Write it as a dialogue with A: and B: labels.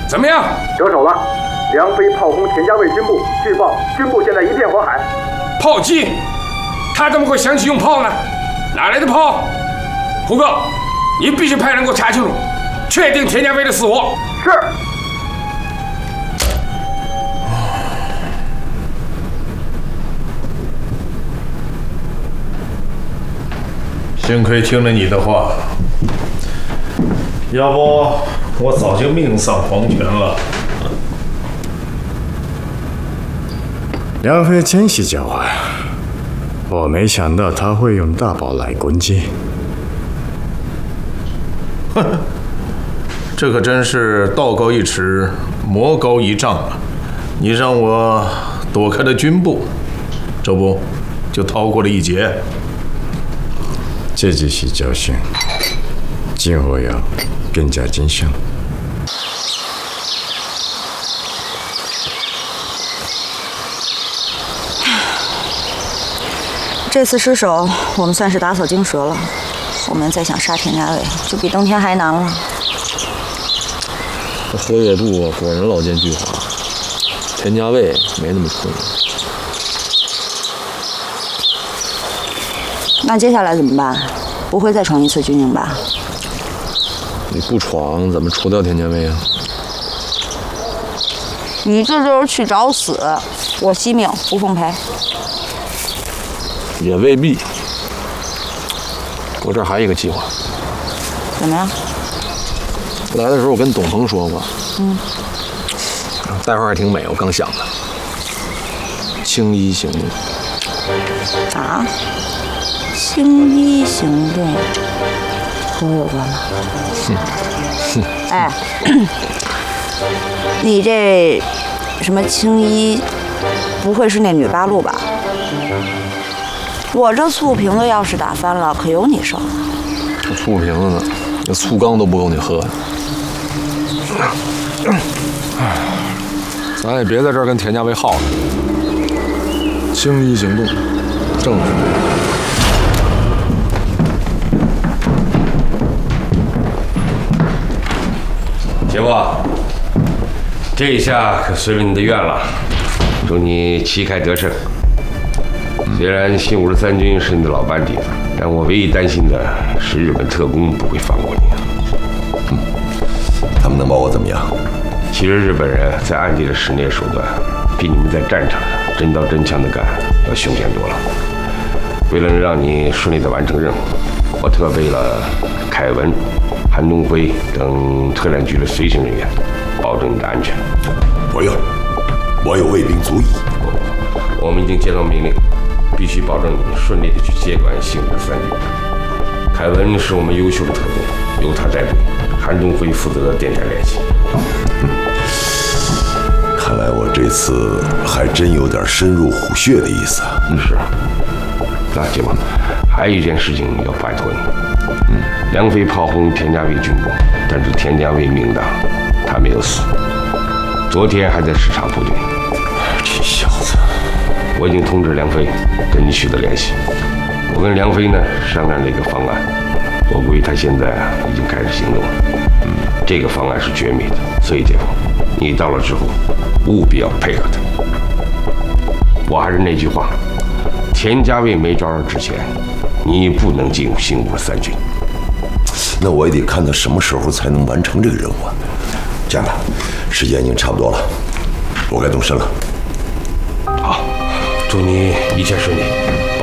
A: 怎么样？
B: 得手了，梁飞炮轰田家卫军部，据报军部现在一片火海。
A: 炮击？他怎么会想起用炮呢？哪来的炮？胡哥，你必须派人给我查清楚，确定田家卫的死活。
B: 是。
C: 幸亏听了你的话，要不我早就命丧黄泉了。
D: 梁飞真是狡猾，我没想到他会用大炮来攻击。
C: 哼，这可真是道高一尺，魔高一丈啊！你让我躲开了军部，这不就逃过了一劫？
D: 这只是侥幸，今后要更加谨慎。
E: 这次失手，我们算是打草惊蛇了。后面再想杀田家卫，就比登天还难了。
F: 这河岳部果然老奸巨猾，田家卫没那么蠢。
E: 那接下来怎么办？不会再闯一次军营吧？
F: 你不闯，怎么除掉田家卫啊？
E: 你这就是去找死！我惜命不奉陪。
F: 也未必。我这儿还有一个计划。
E: 怎么样？
F: 来的时候我跟董鹏说过，待会儿还挺美，我刚想的。青衣行动。
E: 啊？青衣行动和我有关吗？哎，你这什么青衣，不会是那女八路吧？我这醋瓶子要是打翻了，可有你受了。
F: 这醋瓶子呢，那醋缸都不够你喝的。咱也别在这儿跟田家卫耗了。青衣行动，正是。
A: 姐夫，这一下可随了你的愿了，祝你旗开得胜。虽然新53军是你的老班底子，但我唯一担心的是日本特工不会放过你。
G: 他们能把我怎么样？
A: 其实日本人在暗地的施虐手段，比你们在战场上真刀真枪的干要凶险多了。为了让你顺利的完成任务，我特备了凯文、韩东辉等特战局的随行人员，保证你的安全。
G: 不用，我有卫兵足矣。
A: 我们已经接到命令，必须保证你顺利的去接管新53军。凯文是我们优秀的特工，由他带队；韩东辉负责电台联系。
G: 看来我这次还真有点深入虎穴的意思啊。
A: 是。那姐夫，还有一件事情要拜托你。梁飞炮轰田家卫军部，但是田家卫命大，他没有死。昨天还在视察部队。
G: 这小子，
A: 我已经通知梁飞跟你取得联系。我跟梁飞呢商量了一个方案，我估计他现在已经开始行动了。这个方案是绝密的，所以姐夫，你到了之后务必要配合他。我还是那句话，田家卫没招之前，你不能进入新53军。
G: 那我也得看他什么时候才能完成这个任务啊。这样吧，时间已经差不多了，我该动身了。
A: 好，祝你一切顺利，保